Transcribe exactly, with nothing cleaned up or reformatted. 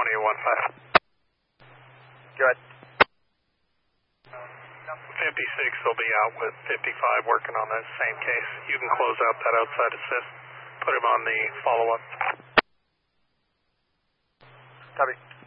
Romeo one five. Go ahead. fifty-six will be out with fifty-five working on that same case. You can close out that outside assist. Put him on the follow-up. Copy.